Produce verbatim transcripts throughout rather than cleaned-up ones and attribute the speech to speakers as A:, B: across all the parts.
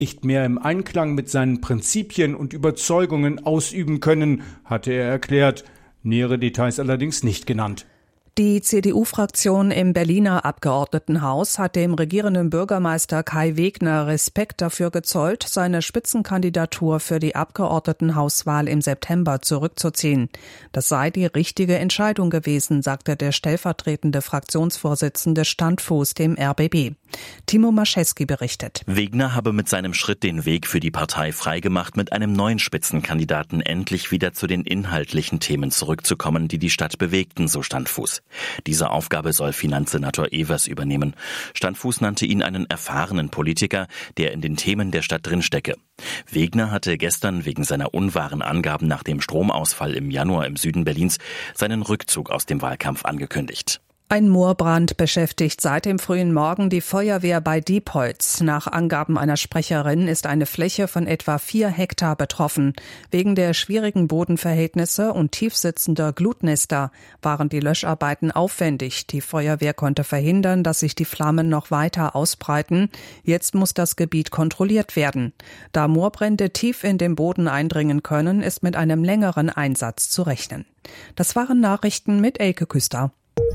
A: nicht mehr im Einklang mit seinen Prinzipien und Überzeugungen ausüben können, hatte er erklärt. Nähere Details allerdings nicht genannt.
B: Die C D U-Fraktion im Berliner Abgeordnetenhaus hat dem regierenden Bürgermeister Kai Wegner Respekt dafür gezollt, seine Spitzenkandidatur für die Abgeordnetenhauswahl im September zurückzuziehen. Das sei die richtige Entscheidung gewesen, sagte der stellvertretende Fraktionsvorsitzende Standfuß dem R B B. Timo Mascheski berichtet.
C: Wegner habe mit seinem Schritt den Weg für die Partei freigemacht, mit einem neuen Spitzenkandidaten endlich wieder zu den inhaltlichen Themen zurückzukommen, die die Stadt bewegten, so Standfuß. Diese Aufgabe soll Finanzsenator Evers übernehmen. Standfuß nannte ihn einen erfahrenen Politiker, der in den Themen der Stadt drinstecke. Wegner hatte gestern wegen seiner unwahren Angaben nach dem Stromausfall im Januar im Süden Berlins seinen Rückzug aus dem Wahlkampf angekündigt.
B: Ein Moorbrand beschäftigt seit dem frühen Morgen die Feuerwehr bei Diepholz. Nach Angaben einer Sprecherin ist eine Fläche von etwa vier Hektar betroffen. Wegen der schwierigen Bodenverhältnisse und tiefsitzender Glutnester waren die Löscharbeiten aufwendig. Die Feuerwehr konnte verhindern, dass sich die Flammen noch weiter ausbreiten. Jetzt muss das Gebiet kontrolliert werden. Da Moorbrände tief in den Boden eindringen können, ist mit einem längeren Einsatz zu rechnen. Das waren Nachrichten mit Elke Küster.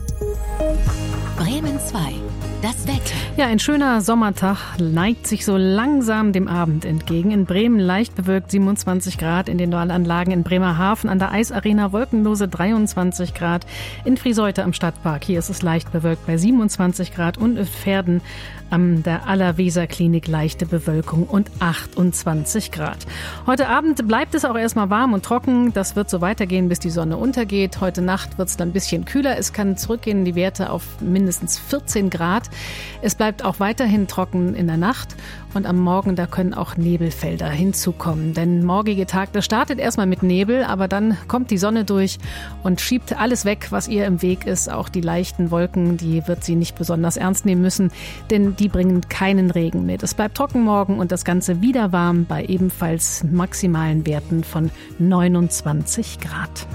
D: Bremen zwei. Das Wetter.
E: Ja, ein schöner Sommertag neigt sich so langsam dem Abend entgegen. In Bremen leicht bewölkt siebenundzwanzig Grad, in den Anlagen in Bremerhaven, an der Eisarena wolkenlose dreiundzwanzig Grad, in Friseute am Stadtpark, hier ist es leicht bewölkt bei siebenundzwanzig Grad und in Pferden an der Allerweser-Klinik leichte Bewölkung und achtundzwanzig Grad. Heute Abend bleibt es auch erstmal warm und trocken. Das wird so weitergehen, bis die Sonne untergeht. Heute Nacht wird es dann ein bisschen kühler. Es kann zurückgehen, die Werte auf mindestens vierzehn Grad. Es bleibt auch weiterhin trocken in der Nacht und am Morgen, da können auch Nebelfelder hinzukommen. Denn morgige Tag, der startet erstmal mit Nebel, aber dann kommt die Sonne durch und schiebt alles weg, was ihr im Weg ist. Auch die leichten Wolken, die wird sie nicht besonders ernst nehmen müssen, denn die bringen keinen Regen mit. Es bleibt trocken morgen und das Ganze wieder warm bei ebenfalls maximalen Werten von neunundzwanzig Grad.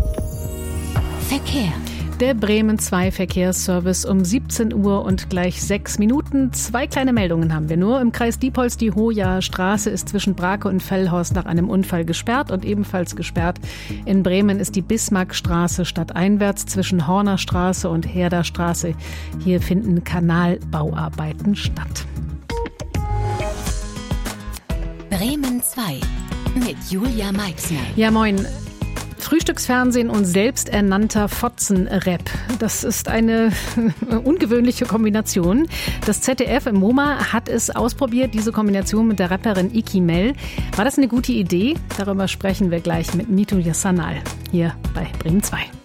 D: Verkehr.
E: Der Bremen zwei Verkehrsservice um siebzehn Uhr und gleich sechs Minuten. Zwei kleine Meldungen haben wir nur. Im Kreis Diepholz die Hoher Straße ist zwischen Brake und Fellhorst nach einem Unfall gesperrt und ebenfalls gesperrt. In Bremen ist die Bismarckstraße stadteinwärts zwischen Horner Straße und Herder Straße. Hier finden Kanalbauarbeiten statt.
D: Bremen zwei mit Julia Meixner.
E: Ja, moin. Frühstücksfernsehen und selbsternannter Fotzenrap. Das ist eine ungewöhnliche Kombination. Das Z D F im MoMA hat es ausprobiert, diese Kombination mit der Rapperin Iki Mel. War das eine gute Idee? Darüber sprechen wir gleich mit Mito Yassanal hier bei Bremen zwei.